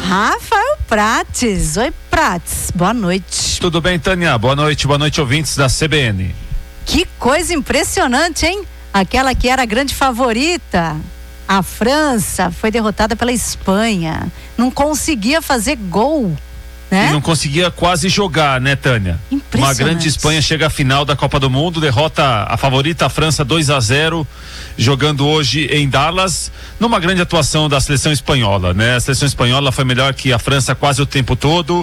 Rafael Prates. Oi, Prates, boa noite. Tudo bem, Tânia? Boa noite, ouvintes da CBN. Que coisa impressionante, hein? Aquela que era a grande favorita, a França, foi derrotada pela Espanha. Não conseguia fazer gol, né? E não conseguia quase jogar, né, Tânia? Uma grande Espanha chega à final da Copa do Mundo, derrota a favorita, a França, 2-0, jogando hoje em Dallas, numa grande atuação da seleção espanhola, né? A seleção espanhola foi melhor que a França quase o tempo todo.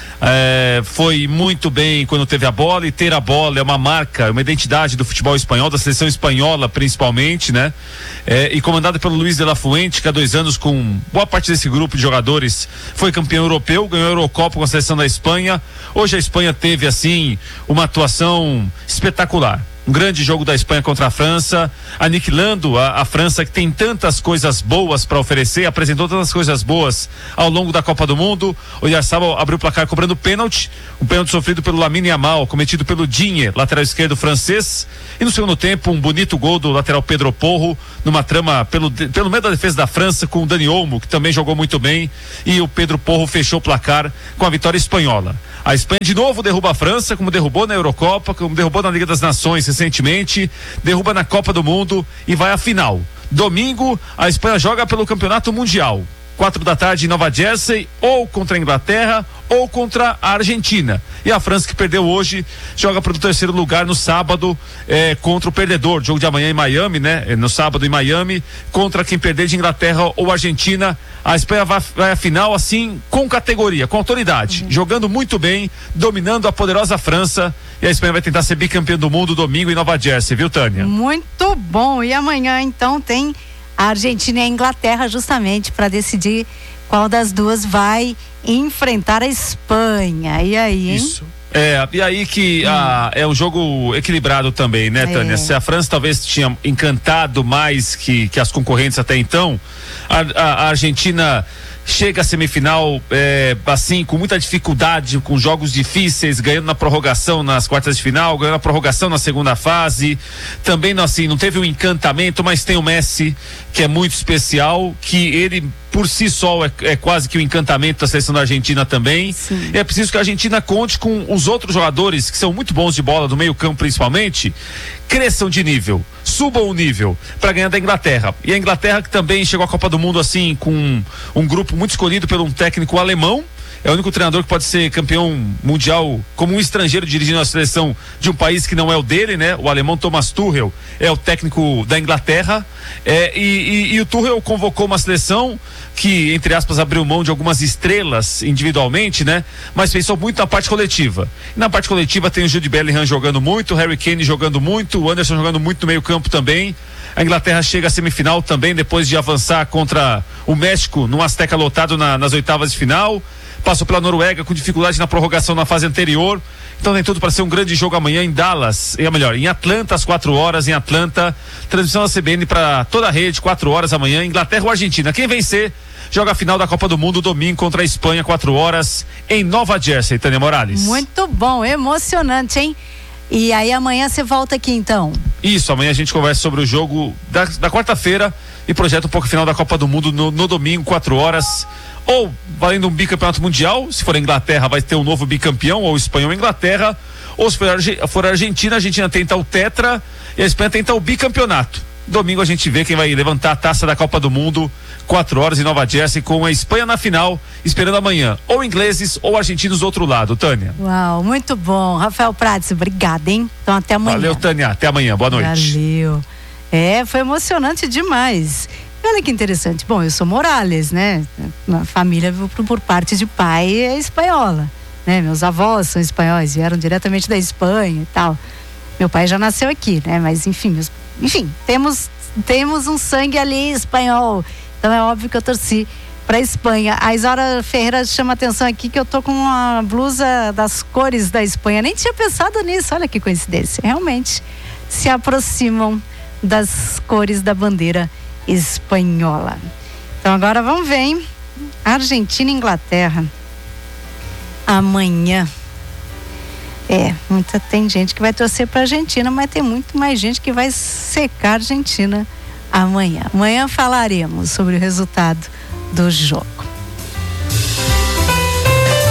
Foi muito bem quando teve a bola, e ter a bola é uma marca, uma identidade do futebol espanhol, da seleção espanhola principalmente, né? E comandado pelo Luis de la Fuente, que há 2 anos, com boa parte desse grupo de jogadores, foi campeão europeu, ganhou a Eurocopa com a seleção da Espanha. Hoje a Espanha teve, assim, uma atuação espetacular. Um grande jogo da Espanha contra a França, aniquilando a França, que tem tantas coisas boas para oferecer, apresentou tantas coisas boas ao longo da Copa do Mundo. O Oyarzabal abriu o placar cobrando pênalti, um pênalti sofrido pelo Lamine Yamal, cometido pelo Digne, lateral esquerdo francês. E no segundo tempo, um bonito gol do lateral Pedro Porro, numa trama pelo meio da defesa da França, com o Dani Olmo, que também jogou muito bem, e o Pedro Porro fechou o placar com a vitória espanhola. A Espanha de novo derruba a França, como derrubou na Eurocopa, como derrubou na Liga das Nações recentemente, derruba na Copa do Mundo e vai à final. Domingo, a Espanha joga pelo Campeonato Mundial. 4h em Nova Jersey, ou contra a Inglaterra ou contra a Argentina. E a França, que perdeu hoje, joga para o 3º lugar no sábado, contra o perdedor. Jogo de amanhã em Miami, né? No sábado em Miami, contra quem perder de Inglaterra ou Argentina. A Espanha vai à final, assim, com categoria, com autoridade, jogando muito bem, dominando a poderosa França. E a Espanha vai tentar ser bicampeã do mundo domingo em Nova Jersey, viu, Tânia? Muito bom. E amanhã, então, tem a Argentina e a Inglaterra, justamente para decidir qual das duas vai enfrentar a Espanha. E aí, hein? Isso. E aí que é um jogo equilibrado também, né, Tânia? Se a França talvez tinha encantado mais que as concorrentes até então, a Argentina chega à semifinal, assim, com muita dificuldade, com jogos difíceis, ganhando na prorrogação nas quartas de final, ganhando na prorrogação na segunda fase. Também, assim, não teve um encantamento, mas tem o Messi, que é muito especial, que ele por si só é quase que o encantamento da seleção da Argentina também. Sim. É preciso que a Argentina conte com os outros jogadores, que são muito bons de bola, do meio campo principalmente, cresçam de nível, subam o nível para ganhar da Inglaterra. E a Inglaterra, que também chegou à Copa do Mundo, assim, com um grupo muito escolhido por um técnico alemão. É o único treinador que pode ser campeão mundial como um estrangeiro dirigindo a seleção de um país que não é o dele, né? O alemão Thomas Tuchel é o técnico da Inglaterra. E o Tuchel convocou uma seleção que, entre aspas, abriu mão de algumas estrelas individualmente, né? Mas pensou muito na parte coletiva. E na parte coletiva tem o Jude Bellingham jogando muito, o Harry Kane jogando muito, o Anderson jogando muito no meio campo também. A Inglaterra chega à semifinal também, depois de avançar contra o México num Azteca lotado nas oitavas de final. Passou pela Noruega com dificuldade na prorrogação na fase anterior. Então tem tudo para ser um grande jogo amanhã em Dallas, em Atlanta, às 4h, em Atlanta. Transmissão da CBN para toda a rede, 4h amanhã, Inglaterra ou Argentina. Quem vencer joga a final da Copa do Mundo domingo contra a Espanha, 4h, em Nova Jersey, Tânia Morales. Muito bom, emocionante, hein? E aí amanhã você volta aqui, então? Isso, amanhã a gente conversa sobre o jogo da quarta-feira e projeta um pouco a final da Copa do Mundo no domingo, 4h. Ou valendo um bicampeonato mundial, se for a Inglaterra vai ter um novo bicampeão, ou Espanha ou Inglaterra, ou se for a Argentina tenta o tetra e a Espanha tenta o bicampeonato. Domingo a gente vê quem vai levantar a taça da Copa do Mundo, 4h em Nova Jersey, com a Espanha na final, esperando amanhã ou ingleses ou argentinos do outro lado, Tânia. Uau, muito bom. Rafael Prates, obrigada, hein? Então até amanhã. Valeu, Tânia, até amanhã, boa noite. Valeu. Foi emocionante demais. Olha que interessante. Bom, eu sou Morales, né? Uma família por parte de pai é espanhola, né? Meus avós são espanhóis, vieram diretamente da Espanha e tal. Meu pai já nasceu aqui, né? Mas enfim, temos um sangue ali espanhol. Então é óbvio que eu torci para Espanha. A Isaura Ferreira chama atenção aqui que eu tô com uma blusa das cores da Espanha. Nem tinha pensado nisso. Olha que coincidência. Realmente se aproximam das cores da bandeira espanhola. Então agora vamos ver, hein? Argentina e Inglaterra amanhã. Tem gente que vai torcer para a Argentina, mas tem muito mais gente que vai secar a Argentina amanhã. Amanhã falaremos sobre o resultado do jogo.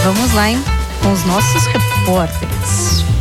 Vamos lá, hein? Com os nossos repórteres.